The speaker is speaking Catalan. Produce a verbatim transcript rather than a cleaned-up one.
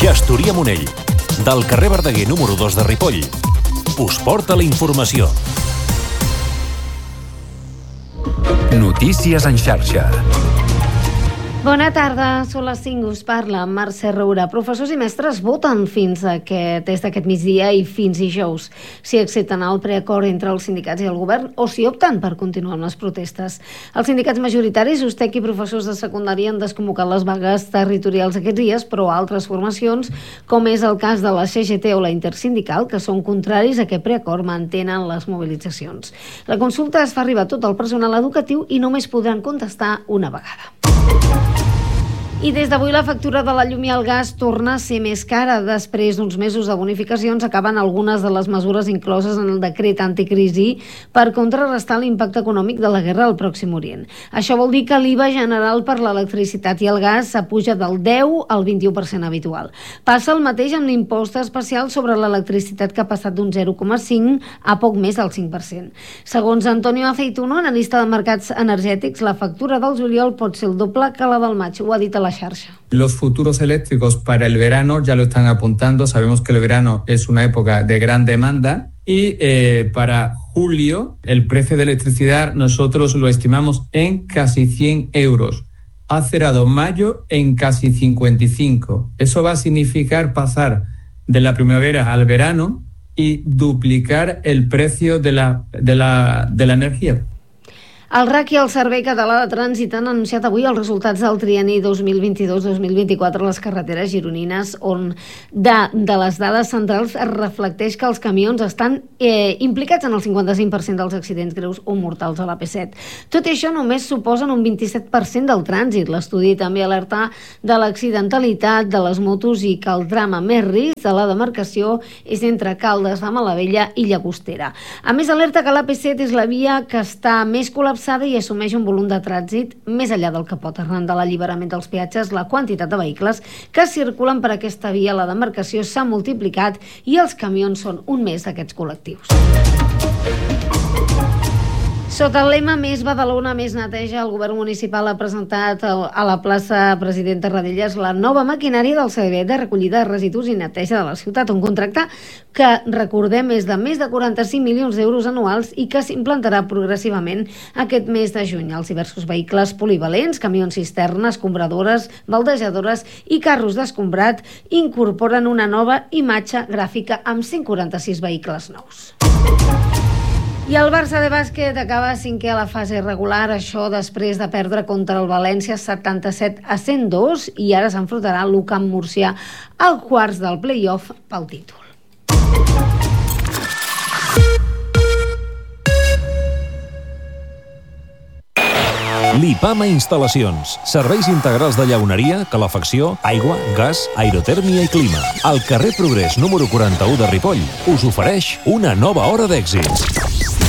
Gestoria Monell, del carrer Verdaguer número dos de Ripoll, us porta la informació. Notícies en xarxa. Bona tarda, són les cinc, us parla Mercè Roura. Professors i mestres voten fins aquest, des d'aquest migdia i fins dijous si accepten el preacord entre els sindicats i el govern o si opten per continuar amb les protestes. Els sindicats majoritaris, U S T E C i professors de secundària han desconvocat les vagues territorials aquests dies, però altres formacions, com és el cas de la C G T o la Intersindical, que són contraris a aquest preacord, mantenen les mobilitzacions. La consulta es fa arribar a tot el personal educatiu i només podran contestar una vegada. I des d'avui la factura de la llum i el gas torna a ser més cara. Després d'uns mesos de bonificacions acaben algunes de les mesures incloses en el decret anticrisi per contrarrestar l'impacte econòmic de la guerra al Pròxim Orient. Això vol dir que l'I V A general per l'electricitat i el gas s'apuja del deu al vint-i-u per cent habitual. Passa el mateix amb l'impost especial sobre l'electricitat, que ha passat d'un zero coma cinc a poc més del cinc per cent. Segons Antonio Aceituno, analista de mercats energètics, la factura del juliol pot ser el doble que la del maig. Ho ha dit a la xarxa. Los futuros eléctricos para el verano ya lo están apuntando. Sabemos que el verano es una época de gran demanda y eh, para julio el precio de electricidad nosotros lo estimamos en casi cien euros. Ha cerrado mayo en casi cincuenta y cinco. Eso va a significar pasar de la primavera al verano y duplicar el precio de la, de la, de la energía. El R A C i el Servei Català de Trànsit han anunciat avui els resultats del trienni dos mil vint-i-dos dos mil vint-i-quatre a les carreteres gironines, on de, de les dades centrals es reflecteix que els camions estan eh, implicats en el cinquanta-cinc per cent dels accidents greus o mortals a l'A P set. Tot i això, només suposen un vint-i-set per cent del trànsit. L'estudi també alerta de l'accidentalitat de les motos i que el drama més risc de la demarcació és entre Caldes de Malavella i Llagostera. A més, alerta que l'A P set és la via que està més col·lapsada i assumeix un volum de trànsit més enllà del que pot. Arran de l'alliberament dels peatges, la quantitat de vehicles que circulen per aquesta via a la demarcació s'ha multiplicat i els camions són un més d'aquests col·lectius. Sota el lema Més Badalona, més neteja, el govern municipal ha presentat a la plaça President Tarradellas la nova maquinària del servei de recollida de residus i neteja de la ciutat, un contracte que, recordem, és de més de quaranta-cinc milions d'euros anuals i que s'implantarà progressivament aquest mes de juny. Els diversos vehicles polivalents, camions cisterna, escombradores, baldejadores i carros d'escombrat incorporen una nova imatge gràfica amb cent quaranta-sis vehicles nous. I el Barça de bàsquet acaba cinquè a la fase regular, això després de perdre contra el València setanta-set a cent dos, i ara s'enfrontarà l'U Camp Murcià al quarts del play-off pel títol. Lipama Instal·lacions. Serveis integrals de llauneria, calefacció, aigua, gas, aerotèrmia i clima. Al carrer Progrés número quaranta-u de Ripoll us ofereix una nova hora d'èxits.